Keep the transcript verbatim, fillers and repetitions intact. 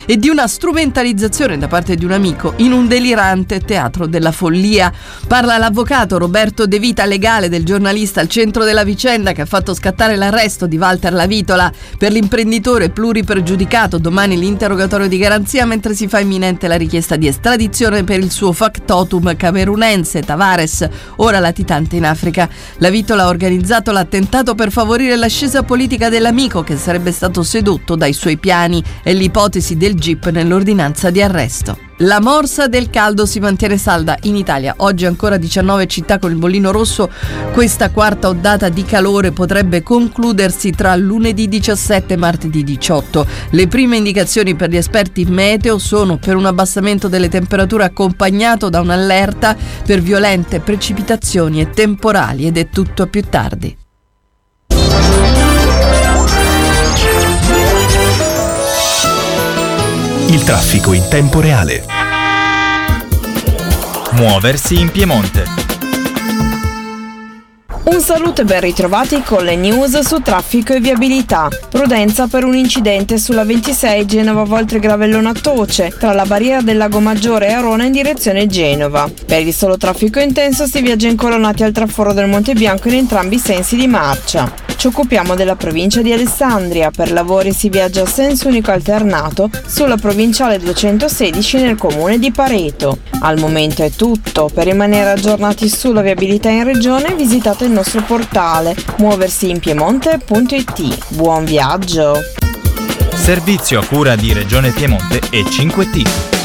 e di una strumentalizzazione da parte di un amico in un delirante teatro della follia. Parla l'avvocato Roberto De Vita, legale del giornalista al centro della vicenda che ha fatto scattare l'arresto di Walter Lavitola. Per l'imprenditore pluripregiudicato domani l'interrogatorio di garanzia, mentre si fa imminente la richiesta di estradizione per il suo factotum camerunense Tavares, ora latitante in Africa. Lavitola ha organizzato l'attentato per favorire l'ascesa politica dell'amico che sarebbe stato sedotto dai suoi piani. È l'ipotesi del G I P nell'ordinanza di arresto. La morsa del caldo si mantiene salda in Italia. Oggi ancora diciannove città con il bollino rosso. Questa quarta ondata di calore potrebbe concludersi tra lunedì diciassette e martedì diciotto. Le prime indicazioni per gli esperti meteo sono per un abbassamento delle temperature accompagnato da un'allerta per violente precipitazioni e temporali, ed è tutto a più tardi. Il traffico in tempo reale. Muoversi in Piemonte. Un saluto e ben ritrovati con le news su traffico e viabilità. Prudenza per un incidente sulla ventisei Genova Voltregravellona Toce, tra la barriera del Lago Maggiore e Arona in direzione Genova. Per il solo traffico intenso si viaggia incolonnati al traforo del Monte Bianco in entrambi i sensi di marcia. Ci occupiamo della provincia di Alessandria. Per lavori si viaggia a senso unico alternato sulla provinciale duecentosedici nel comune di Pareto. Al momento è tutto. Per rimanere aggiornati sulla viabilità in regione visitate il nostro portale muoversi in piemonte punto it. Buon viaggio! Servizio a cura di Regione Piemonte e cinque T.